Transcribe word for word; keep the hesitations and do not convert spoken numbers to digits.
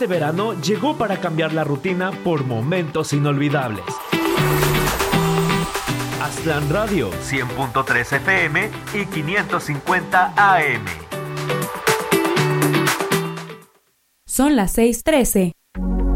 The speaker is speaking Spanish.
este verano llegó para cambiar la rutina por momentos inolvidables. Aztlán Radio, cien punto tres F M y quinientos cincuenta A M. Son las seis trece.